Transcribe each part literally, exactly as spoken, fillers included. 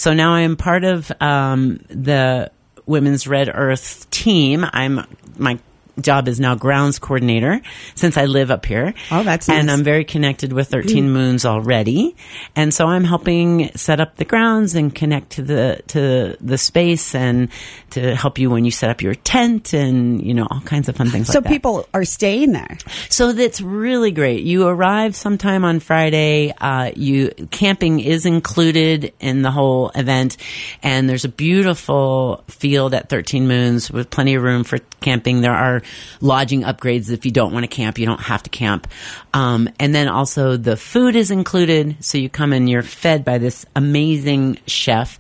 So now I am part of um, the Women's Red Earth team. I'm my job is now grounds coordinator since I live up here. Oh, that's nice. And I'm very connected with thirteen mm. Moons already. And so I'm helping set up the grounds and connect to the to the space and to help you when you set up your tent and, you know, all kinds of fun things so like that. So people are staying there. So that's really great. You arrive sometime on Friday. Uh, you camping is included in the whole event. And there's a beautiful field at thirteen Moons with plenty of room for camping. There are lodging upgrades. If you don't want to camp, you don't have to camp. Um, and then also the food is included. So you come and you're fed by this amazing chef.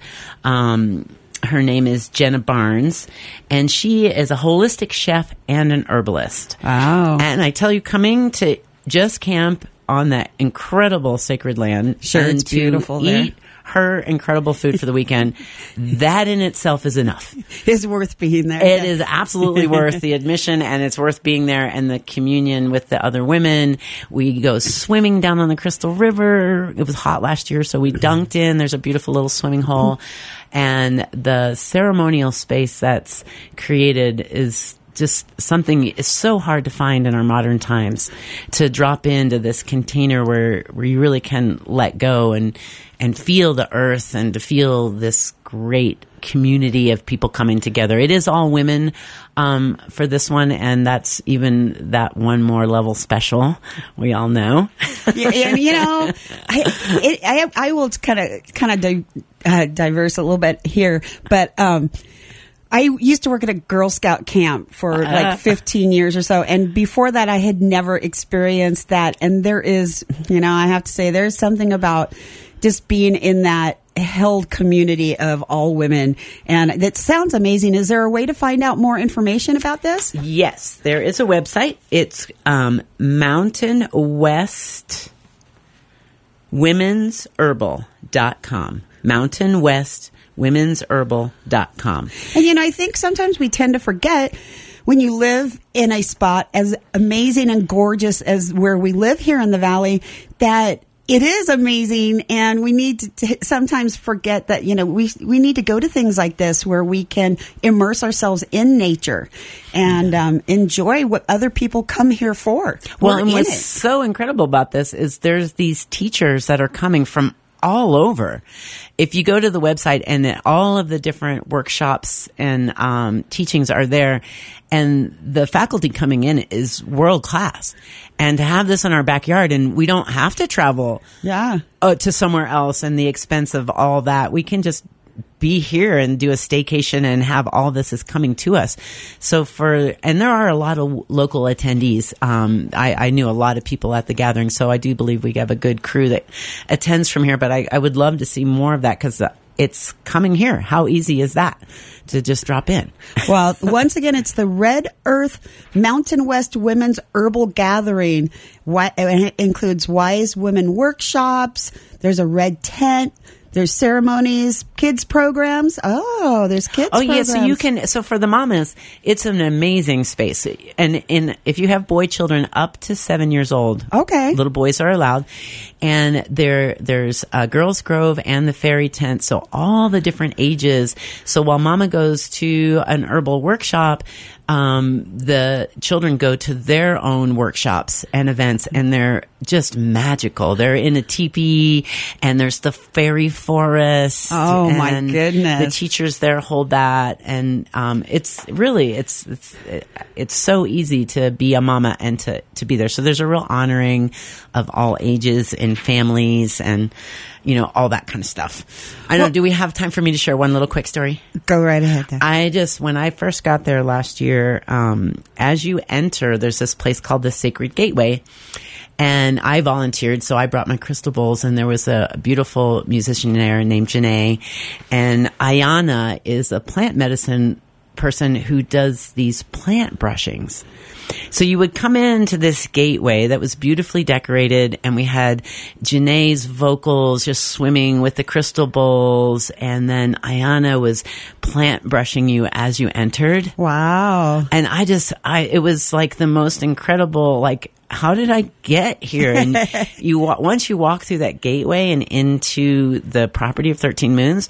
Um, her name is Jenna Barnes, and she is a holistic chef and an herbalist. Wow. And I tell you, coming to just camp on that incredible sacred land, sure, and it's beautiful to there. eat her incredible food for the weekend, that in itself is enough. It's worth being there. It is absolutely worth the admission, and it's worth being there and the communion with the other women. We go swimming down on the Crystal River. It was hot last year, so we dunked in. There's a beautiful little swimming hole. And the ceremonial space that's created is just something is so hard to find in our modern times, to drop into this container where, where you really can let go and, and feel the earth and to feel this great community of people coming together. It is all women, um, for this one. And that's even that one more level special. We all know. Yeah, and you know, I, it, I, I will kind of, kind of di- uh, diverse a little bit here, but, um, I used to work at a Girl Scout camp for like fifteen years or so. And before that, I had never experienced that. And there is, you know, I have to say there's something about just being in that held community of all women. And that sounds amazing. Is there a way to find out more information about this? Yes, there is a website. It's um, Mountain West Women's Herbal dot com. Mountain West Women's Herbal dot com. And, you know, I think sometimes we tend to forget when you live in a spot as amazing and gorgeous as where we live here in the Valley, that it is amazing. And we need to t- sometimes forget that, you know, we we need to go to things like this where we can immerse ourselves in nature and um, enjoy what other people come here for. Well, We're and in what's it. so incredible about this is there's these teachers that are coming from all over. If you go to the website, and all of the different workshops and um, teachings are there, and the faculty coming in is world class. And to have this in our backyard, and we don't have to travel yeah. uh, to somewhere else and the expense of all that. We can just be here and do a staycation and have all this is coming to us. So for, and there are a lot of local attendees. Um, I, I knew a lot of people at the gathering, so I do believe we have a good crew that attends from here, but I, I would love to see more of that because it's coming here. How easy is that to just drop in? Well, once again, it's the Red Earth Mountain West Women's Herbal Gathering. It includes Wise Women workshops. There's a red tent. There's ceremonies, kids programs. Oh, there's kids oh, programs. yeah, so you can, so for the mamas, it's an amazing space. And in, if you have boy children up to seven years old, okay, little boys are allowed. And there, there's a Girls Grove and the fairy tent. So all the different ages. So while mama goes to an herbal workshop, um, the children go to their own workshops and events, and they're just magical. They're in a teepee, and there's the fairy forest. Oh my goodness! The teachers there hold that, and um, it's really it's it's it's so easy to be a mama and to to be there. So there's a real honoring of all ages and families, and you know, all that kind of stuff. I don't well, know. Do we have time for me to share one little quick story? Go right ahead then. I just, when I first got there last year, um, as you enter, there's this place called the Sacred Gateway. And I volunteered, so I brought my crystal bowls, and there was a beautiful musician there named Janae. And Ayana is a plant medicine person who does these plant brushings. So you would come into this gateway that was beautifully decorated, and we had Janae's vocals just swimming with the crystal bowls, and then Ayana was plant brushing you as you entered. Wow. And I just, I, it was like the most incredible, like, how did I get here? And you once you walk through that gateway and into the property of thirteen Moons,